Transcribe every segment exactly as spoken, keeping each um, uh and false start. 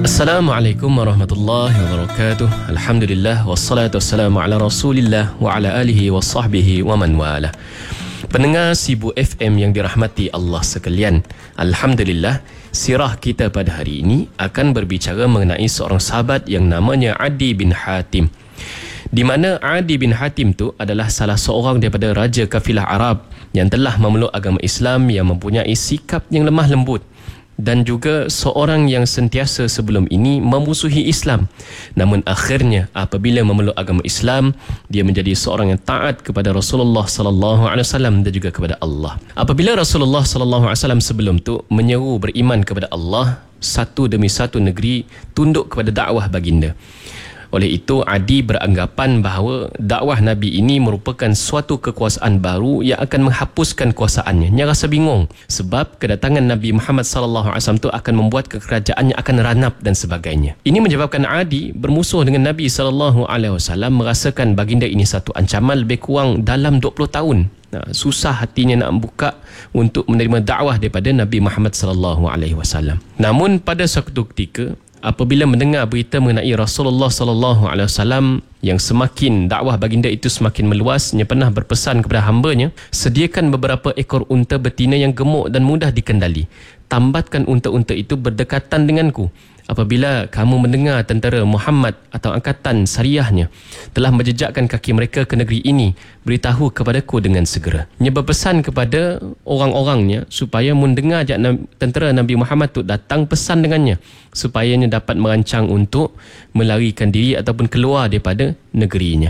Assalamualaikum warahmatullahi wabarakatuh. Alhamdulillah wassalatu wassalamu ala Rasulillah wa ala alihi wa sahbihi wa man wala. Pendengar Sibu F M yang dirahmati Allah sekalian, alhamdulillah, sirah kita pada hari ini akan berbicara mengenai seorang sahabat yang namanya Adi bin Hatim. Di mana Adi bin Hatim tu adalah salah seorang daripada raja kafilah Arab yang telah memeluk agama Islam, yang mempunyai sikap yang lemah lembut, dan juga seorang yang sentiasa sebelum ini memusuhi Islam. Namun akhirnya apabila memeluk agama Islam, dia menjadi seorang yang taat kepada Rasulullah sallallahu alaihi wasallam dan juga kepada Allah. Apabila Rasulullah sallallahu alaihi wasallam sebelum tu menyeru beriman kepada Allah, satu demi satu negeri tunduk kepada dakwah baginda. Oleh itu, Adi beranggapan bahawa dakwah Nabi ini merupakan suatu kekuasaan baru yang akan menghapuskan kuasaannya. Dia rasa bingung sebab kedatangan Nabi Muhammad sallallahu alaihi wasallam itu akan membuat kekerajaannya akan ranap dan sebagainya. Ini menyebabkan Adi bermusuh dengan Nabi sallallahu alaihi wasallam, merasakan baginda ini satu ancaman lebih kurang dalam dua puluh tahun. Nah, susah hatinya nak buka untuk menerima dakwah daripada Nabi Muhammad sallallahu alaihi wasallam. Namun pada suatu ketika, apabila mendengar berita mengenai Rasulullah sallallahu alaihi wasallam yang semakin dakwah baginda itu semakin meluas, dia pernah berpesan kepada hambanya, sediakan beberapa ekor unta betina yang gemuk dan mudah dikendali. Tambatkan unta-unta itu berdekatan denganku. Apabila kamu mendengar tentera Muhammad atau angkatan Sariyahnya telah menjejakkan kaki mereka ke negeri ini, beritahu kepadaku dengan segera. Dia berpesan kepada orang-orangnya supaya mendengar tentera Nabi Muhammad tu datang, pesan dengannya supaya dia dapat merancang untuk melarikan diri ataupun keluar daripada negerinya.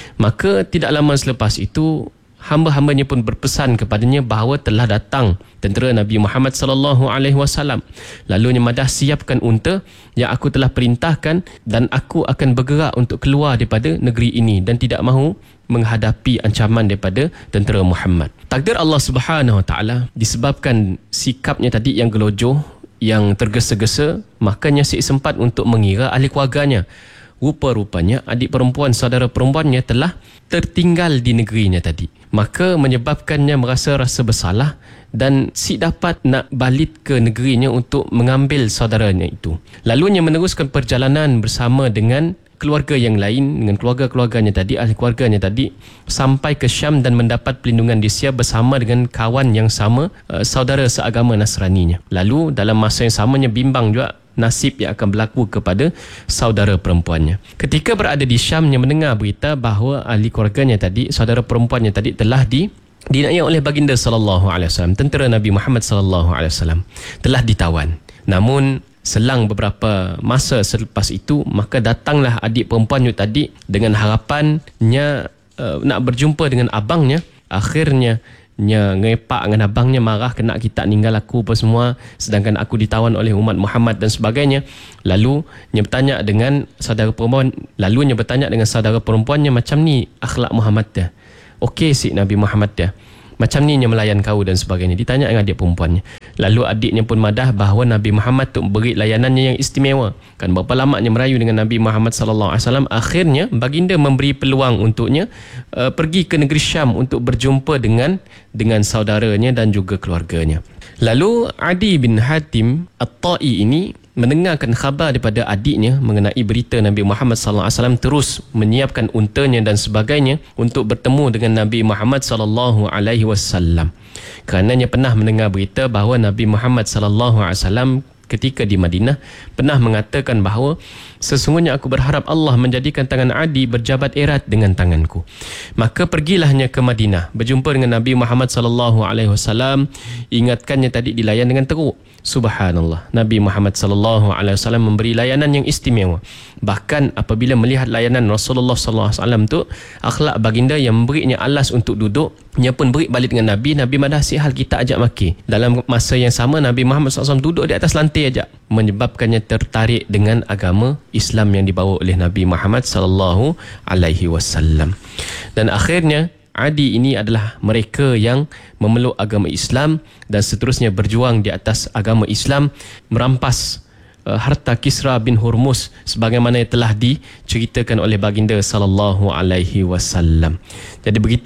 Maka tidak lama selepas itu, hamba-hambanya pun berpesan kepadanya bahawa telah datang tentera Nabi Muhammad sallallahu alaihi wasallam. Lalu Madah, siapkan unta yang aku telah perintahkan dan aku akan bergerak untuk keluar daripada negeri ini dan tidak mahu menghadapi ancaman daripada tentera Muhammad. Takdir Allah Subhanahu wa taala, disebabkan sikapnya tadi yang gelojoh, yang tergesa-gesa, makanya si sempat untuk mengira ahli keluarganya. Rupa-rupanya adik perempuan, saudara perempuannya telah tertinggal di negerinya tadi. Maka menyebabkannya merasa rasa bersalah dan si dapat nak balik ke negerinya untuk mengambil saudaranya itu. Lalu dia meneruskan perjalanan bersama dengan keluarga yang lain, dengan keluarga-keluarganya tadi, ahli keluarganya tadi, sampai ke Syam dan mendapat perlindungan di Syam bersama dengan kawan yang sama, uh, saudara seagama Nasraninya. Lalu dalam masa yang samanya bimbang juga nasib yang akan berlaku kepada saudara perempuannya. Ketika berada di Syam, dia mendengar berita bahawa ahli keluarganya tadi, saudara perempuannya tadi telah di dinaikan oleh baginda sallallahu alaihi wasallam, tentera Nabi Muhammad sallallahu alaihi wasallam telah ditawan. Namun selang beberapa masa selepas itu, maka datanglah adik perempuannya tadi dengan harapannya uh, nak berjumpa dengan abangnya. Akhirnya nya ngepak dengan abangnya, marah, kena kita ninggal aku apa semua, sedangkan aku ditawan oleh umat Muhammad dan sebagainya. Lalu nya bertanya dengan saudara perempuan, lalu nya bertanya dengan saudara perempuannya, macam ni akhlak Muhammad dia, okey si Nabi Muhammad dia, macam ni nya melayan kau dan sebagainya. Ditanya dengan adik perempuannya. Lalu adiknya pun madah bahawa Nabi Muhammad tu beri layanannya yang istimewa. Kan berapa lama nya merayu dengan Nabi Muhammad sallallahu alaihi wasallam, akhirnya baginda memberi peluang untuknya uh, pergi ke negeri Syam untuk berjumpa dengan dengan saudaranya dan juga keluarganya. Lalu Adi bin Hatim At-Ta'i ini mendengarkan khabar daripada adiknya mengenai berita Nabi Muhammad sallallahu alaihi wasallam, terus menyiapkan untanya dan sebagainya untuk bertemu dengan Nabi Muhammad sallallahu alaihi wasallam. Kerana dia pernah mendengar berita bahawa Nabi Muhammad sallallahu alaihi wasallam ketika di Madinah pernah mengatakan bahawa sesungguhnya aku berharap Allah menjadikan tangan Adi berjabat erat dengan tanganku. Maka pergilahnya ke Madinah, berjumpa dengan Nabi Muhammad sallallahu alaihi wasallam, ingatkannya tadi dilayan dengan teruk. Subhanallah, Nabi Muhammad sallallahu alaihi wasallam memberi layanan yang istimewa. Bahkan apabila melihat layanan Rasulullah sallallahu alaihi wasallam tu, akhlak baginda yang memberinya alas untuk duduk, dia pun beri balik dengan Nabi. Nabi madah, si hal kita ajak maki. Dalam masa yang sama, Nabi Muhammad sallallahu alaihi wasallam duduk di atas lantai aja, menyebabkannya tertarik dengan agama Islam yang dibawa oleh Nabi Muhammad sallallahu alaihi wasallam. Dan akhirnya Adi ini adalah mereka yang memeluk agama Islam dan seterusnya berjuang di atas agama Islam, merampas uh, harta Kisra bin Hurmuz sebagaimana yang telah diceritakan oleh baginda sallallahu alaihi wasallam. Jadi begitulah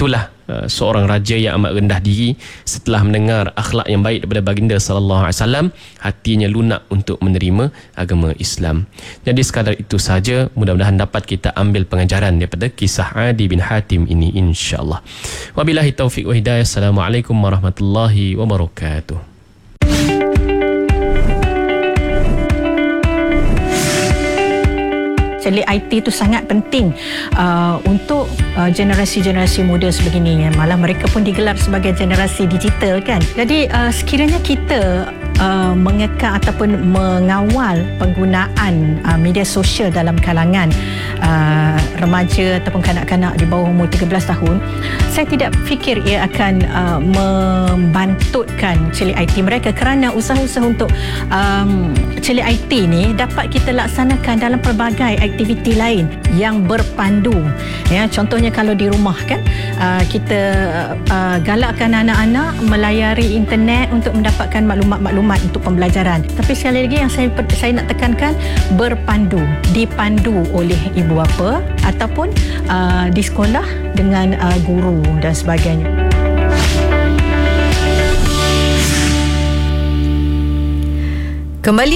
uh, seorang raja yang amat rendah diri setelah mendengar akhlak yang baik daripada baginda sallallahu alaihi wasallam, hatinya lunak untuk menerima agama Islam. Jadi sekadar itu saja, mudah-mudahan dapat kita ambil pengajaran daripada kisah Adi bin Hatim ini, insya-Allah. Wabillahi taufiq wa hidayah. Assalamualaikum warahmatullahi wabarakatuh. Celik I T itu sangat penting uh, untuk uh, generasi-generasi muda sebegini. Malah mereka pun digelar sebagai generasi digital kan. Jadi uh, sekiranya kita uh, mengekang ataupun mengawal penggunaan uh, media sosial dalam kalangan uh, remaja ataupun kanak-kanak di bawah umur tiga belas tahun, saya tidak fikir ia akan uh, membantutkan celik I T mereka, kerana usaha-usaha untuk um, celik I T ni dapat kita laksanakan dalam pelbagai aktiviti lain yang berpandu. Ya, contohnya kalau di rumah kan, uh, kita uh, galakkan anak-anak melayari internet untuk mendapatkan maklumat-maklumat untuk pembelajaran. Tapi sekali lagi yang saya saya nak tekankan, berpandu, dipandu oleh ibu bapa ataupun uh, di sekolah dengan uh, guru dan sebagainya. Kembali